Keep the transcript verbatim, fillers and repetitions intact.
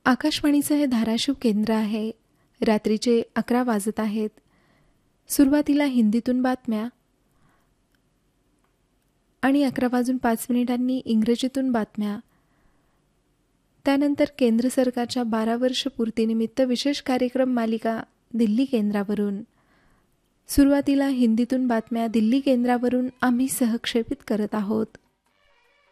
आकाशवाणीचं हे धाराशिव केंद्र आहे. रात्रीचे अकरा वाजत आहेत. सुरुवातीला हिंदीतून बातम्या आणि अकरा वाजून पाच मिनिटांनी इंग्रजीतून बातम्या. त्यानंतर केंद्र सरकारच्या बारा वर्ष पूर्तीनिमित्त विशेष कार्यक्रम मालिका दिल्ली केंद्रावरून. सुरुवातीला हिंदीतून बातम्या दिल्ली केंद्रावरून आम्ही सहक्षेपित करत आहोत.